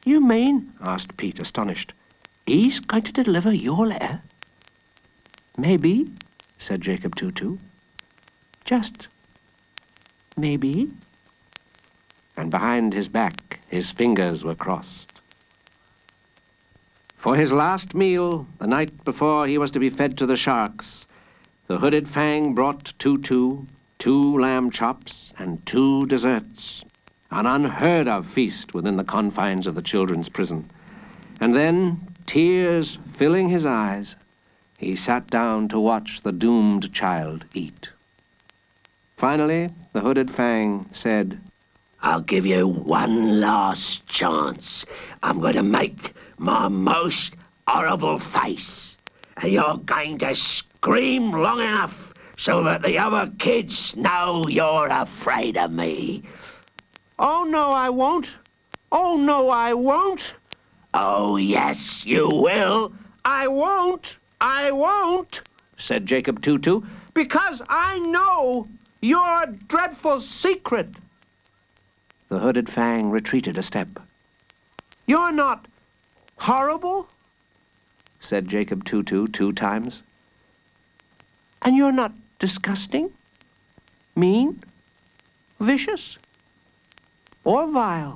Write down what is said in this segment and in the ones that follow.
You mean, asked Pete, astonished, he's going to deliver your letter? Maybe, said Jacob Tutu. Just maybe. And behind his back, his fingers were crossed. For his last meal, the night before he was to be fed to the sharks, the Hooded Fang brought Tutu 2 lamb chops and 2 desserts, an unheard-of feast within the confines of the children's prison. And then, tears filling his eyes, he sat down to watch the doomed child eat. Finally, the Hooded Fang said, I'll give you one last chance. I'm going to make my most horrible face, and you're going to scream long enough so that the other kids know you're afraid of me. Oh, no, I won't. Oh, no, I won't. Oh, yes, you will. I won't, said Jacob Tutu, because I know your dreadful secret. The Hooded Fang retreated a step. You're not horrible, said Jacob Tutu 2 times. And you're not disgusting, mean, vicious, or vile.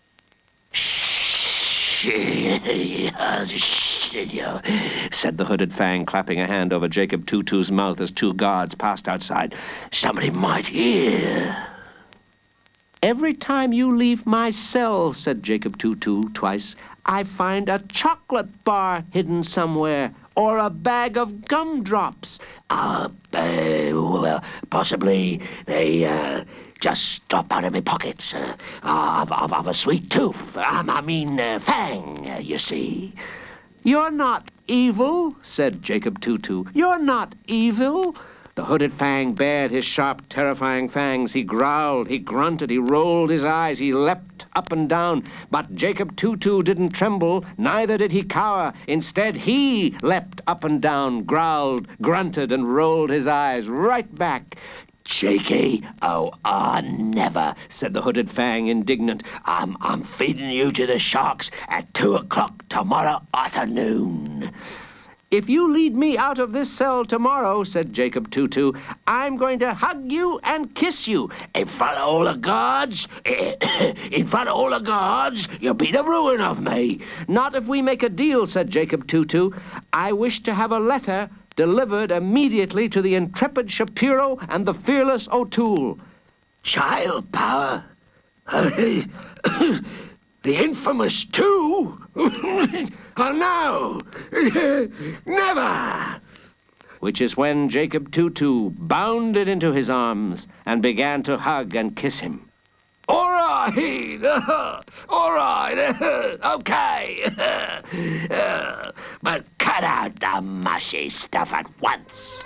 Said the Hooded Fang, clapping a hand over Jacob Tutu's mouth as 2 guards passed outside. Somebody might hear. Every time you leave my cell, said Jacob Tutu twice, I find a chocolate bar hidden somewhere, or a bag of gumdrops. Well, possibly they just drop out of my pockets of a sweet tooth. Fang, you see. You're not evil, said Jacob Tutu. You're not evil. The Hooded Fang bared his sharp, terrifying fangs. He growled, he grunted, he rolled his eyes, he leapt up and down. But Jacob Tutu didn't tremble, neither did he cower. Instead, he leapt up and down, growled, grunted, and rolled his eyes right back. Cheeky? Oh, never, said the Hooded Fang, indignant. I'm feeding you to the sharks at 2 o'clock tomorrow afternoon. If you lead me out of this cell tomorrow, said Jacob Tutu, I'm going to hug you and kiss you. In front of all the guards? In front of all the guards? You'll be the ruin of me. Not if we make a deal, said Jacob Tutu. I wish to have a letter delivered immediately to the intrepid Shapiro and the fearless O'Toole. Child power? The infamous 2? Oh, no! Never! Which is when Jacob Tutu bounded into his arms and began to hug and kiss him. All right! All right! Okay! But cut out the mushy stuff at once.